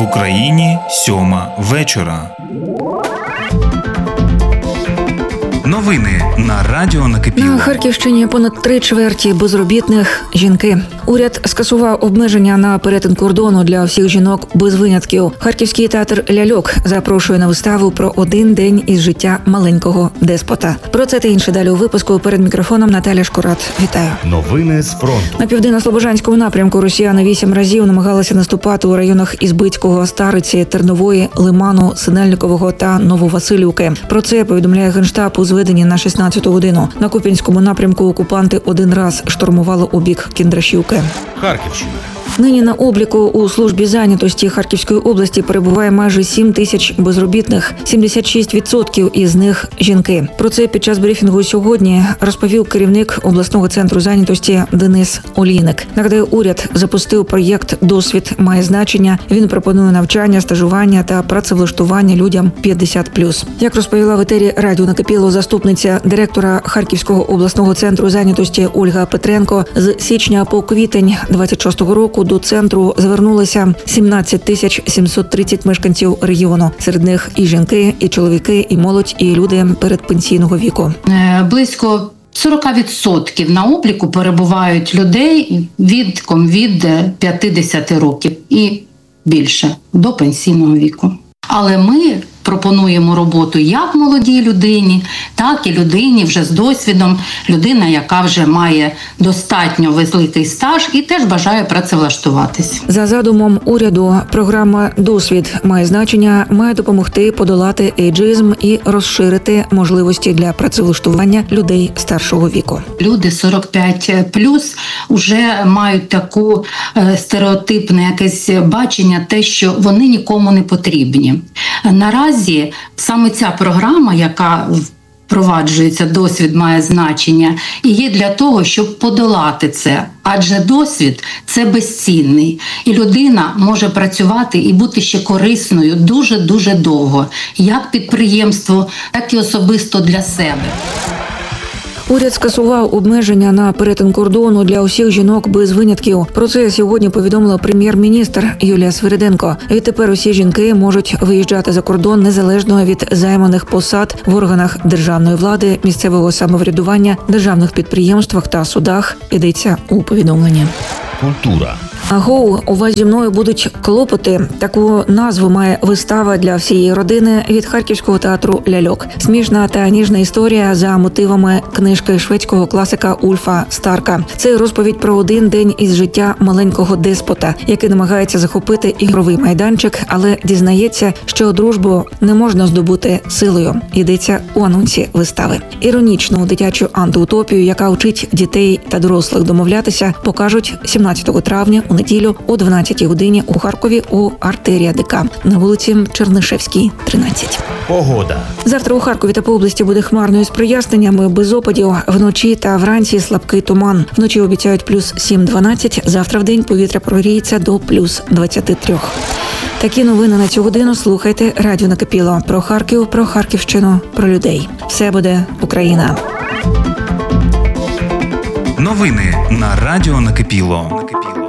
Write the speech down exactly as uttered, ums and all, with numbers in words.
В Україні сьома вечора. Новини на радіо Накипіло. На Харківщині понад три чверті безробітних – жінки. Уряд скасував обмеження на перетин кордону для всіх жінок без винятків. Харківський театр «Ляльок» запрошує на виставу про один день із життя маленького деспота. Про це та інше далі у випуску. Перед мікрофоном Наталя Шкурат. Вітаю. Новини з фронту. На південно-слобожанському напрямку росіяни вісім разів намагалися наступати у районах Ізбицького, Стариці, Тернової, Лиману, Синельникового та Нововасилівки. Про це повідомляє Генштаб у зведенні на шістнадцяту годину. На Куп'янському напрямку окупанти один раз штурмували у бік Кіндрашівки. Харківщина. Нині на обліку у службі зайнятості Харківської області перебуває майже сім тисяч безробітних, сімдесят шість відсотків із них – жінки. Про це під час брифінгу сьогодні розповів керівник обласного центру зайнятості Денис Олійник. Нагадаю, уряд запустив проєкт «Досвід має значення». Він пропонує навчання, стажування та працевлаштування людям п'ятдесят плюс. Як розповіла в етері радіо Накипіло заступниця директора Харківського обласного центру зайнятості Ольга Петренко, з січня по квітень двадцять шостого року до центру звернулося сімнадцять тисяч сімсот тридцять мешканців регіону. Серед них і жінки, і чоловіки, і молодь, і люди передпенсійного віку. Близько сорок відсотків на обліку перебувають людей віком від п'ятдесят років і більше до пенсійного віку. Але ми пропонуємо роботу як молодій людині, так і людині вже з досвідом, людина, яка вже має достатньо великий стаж і теж бажає працевлаштуватись. За задумом уряду, програма «Досвід має значення» має допомогти подолати ейджизм і розширити можливості для працевлаштування людей старшого віку. Люди сорок п'ять плюс вже мають таку е, стереотипне якесь бачення, те, що вони нікому не потрібні. Наразі саме ця програма, яка впроваджується, «Досвід має значення», і є для того, щоб подолати це. Адже досвід – це безцінний. І людина може працювати і бути ще корисною дуже-дуже довго. Як підприємству, так і особисто для себе. Уряд скасував обмеження на перетин кордону для усіх жінок без винятків. Про це сьогодні повідомила прем'єр-міністр Юлія Свириденко. Відтепер усі жінки можуть виїжджати за кордон незалежно від займаних посад в органах державної влади, місцевого самоврядування, державних підприємствах та судах, йдеться у повідомленні. Культура. Агоу, у вас зі мною будуть клопоти. Таку назву має вистава для всієї родини від Харківського театру «Ляльок». Смішна та ніжна історія за мотивами книжки шведського класика Ульфа Старка. Це розповідь про один день із життя маленького деспота, який намагається захопити ігровий майданчик, але дізнається, що дружбу не можна здобути силою. Йдеться у анонсі вистави. Іронічну дитячу антиутопію, яка вчить дітей та дорослих домовлятися, покажуть сімнадцятого травня у неділю о дванадцятій годині у Харкові у Артерія ДК на вулиці Чернишевській, тринадцять. Погода. Завтра у Харкові та по області буде хмарно із проясненнями, без опадів. Вночі та вранці слабкий туман. Вночі обіцяють плюс сім-дванадцять. Завтра в день повітря прогріється до плюс двадцять три. Такі новини на цю годину слухайте радіо Накипіло. Про Харків, про Харківщину, про людей. Все буде Україна. Новини на радіо Накипіло.